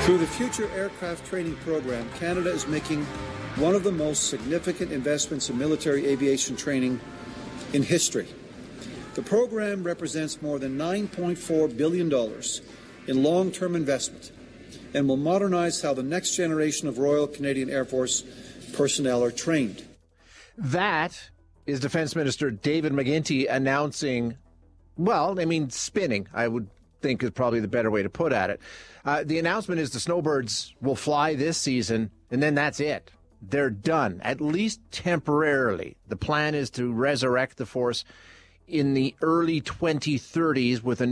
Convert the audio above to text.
Through the Future Aircraft Training Program, Canada is making one of the most significant investments in military aviation training in history. The program represents more than $9.4 billion in long-term investment and will modernize how the next generation of Royal Canadian Air Force personnel are trained. That is Defense Minister David McGuinty announcing, spinning, I would think is probably the better way to put at it. The announcement is the Snowbirds will fly this season, and then that's it. They're done, at least temporarily. The plan is to resurrect the force in the early 2030s with a